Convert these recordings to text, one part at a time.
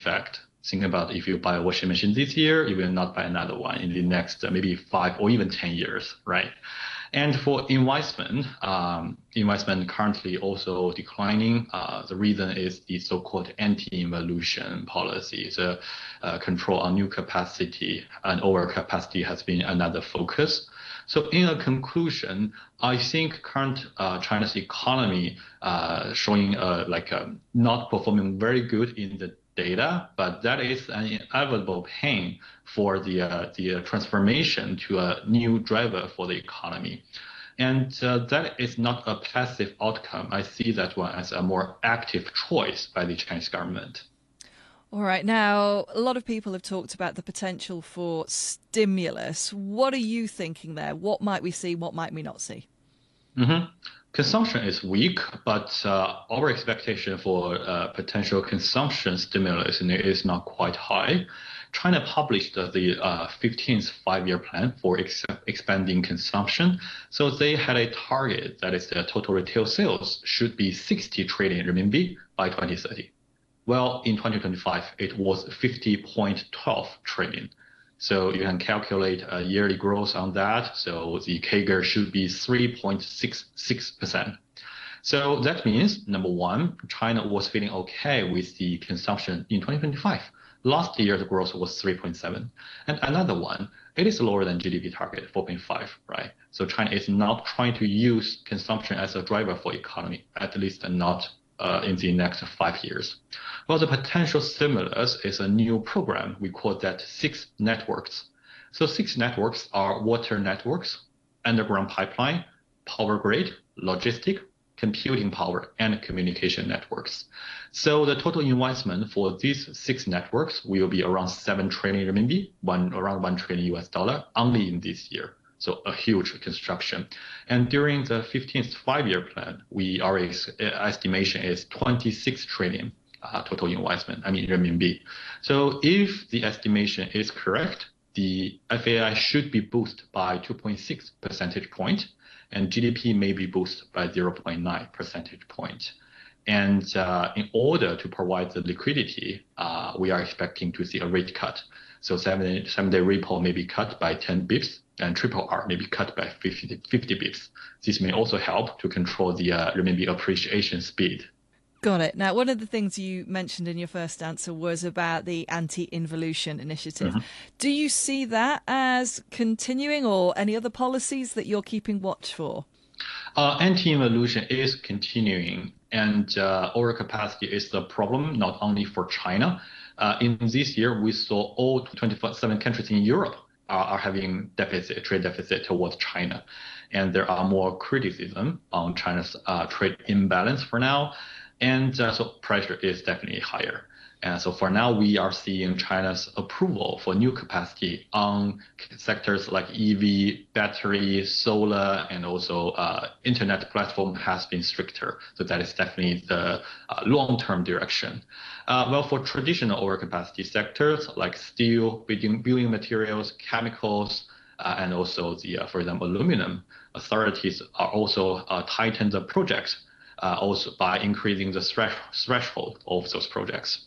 effect. Think about if you buy a washing machine this year, you will not buy another one in the next maybe 5 or even 10 years, right? And for investment currently also declining. The reason is the so-called anti-involution policy. The control on new capacity and overcapacity has been another focus. So in a conclusion, I think current China's economy showing not performing very good in the data, but that is an inevitable pain for the transformation to a new driver for the economy. And that is not a passive outcome. I see that one as a more active choice by the Chinese government. All right. Now, a lot of people have talked about the potential for stimulus. What are you thinking there? What might we see? What might we not see? Mhm. Consumption is weak, but our expectation for potential consumption stimulus is not quite high. China published the 15th five-year plan for expanding consumption. So they had a target that is the total retail sales should be 60 trillion RMB by 2030. Well, in 2025, it was 50.12 trillion. So you can calculate a yearly growth on that. So the CAGR should be 3.66%. So that means, number one, China was feeling okay with the consumption in 2025. Last year, the growth was 3.7. And another one, it is lower than GDP target, 4.5, right? So China is not trying to use consumption as a driver for economy, at least not in the next 5 years. Well, the potential stimulus is a new program. We call that six networks. So six networks are water networks, underground pipeline, power grid, logistic, computing power, and communication networks. So the total investment for these six networks will be around 7 trillion RMB, around $1 trillion US only in this year. So a huge construction. And during the 15th five-year plan, our estimation is 26 trillion total investment, I mean renminbi. So if the estimation is correct, the FAI should be boosted by 2.6 percentage point, and GDP may be boosted by 0.9 percentage point. And in order to provide the liquidity, we are expecting to see a rate cut. So seven-day repo may be cut by 10 bips, and triple R may be cut by 50 bips. This may also help to control the renminbi appreciation speed. Got it. Now, one of the things you mentioned in your first answer was about the anti-involution initiative. Mhm. Do you see that as continuing or any other policies that you're keeping watch for? Anti-involution is continuing, and overcapacity is the problem not only for China. In this year, we saw all 27 countries in Europe are having trade deficit towards China, and there are more criticism on China's trade imbalance for now, and so pressure is definitely higher. And so for now, we are seeing China's approval for new capacity on sectors like EV, battery, solar, and also internet platform has been stricter. So that is definitely the long-term direction. Well, for traditional overcapacity sectors like steel, building materials, chemicals, and also for example, aluminum, authorities are also tighten the projects also by increasing the threshold of those projects.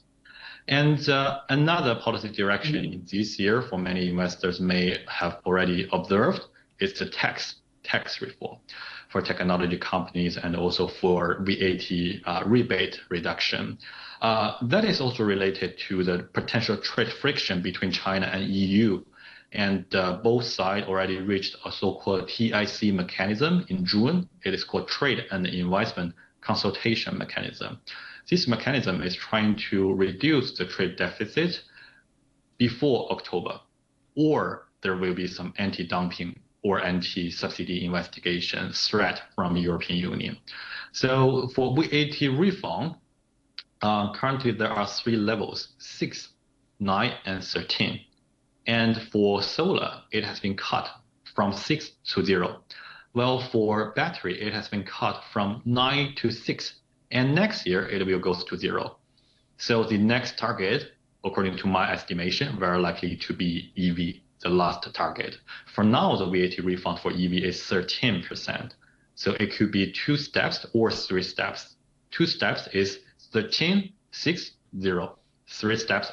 And another policy direction in this year for many investors may have already observed is the tax reform for technology companies and also for VAT rebate reduction. That is also related to the potential trade friction between China and EU. And both sides already reached a so-called TIC mechanism in June. It is called Trade and Investment Consultation Mechanism. This mechanism is trying to reduce the trade deficit before October, or there will be some anti-dumping or anti-subsidy investigation threat from the European Union. So for VAT refund, currently there are three levels, 6, 9, and 13. And for solar, it has been cut from 6 to 0. Well, for battery, it has been cut from 9 to 6. And next year, it will go to 0. So the next target, according to my estimation, very likely to be EV, the last target. For now, the VAT refund for EV is 13%. So it could be 2 steps or 3 steps. 2 steps is 13, 6, 0. three steps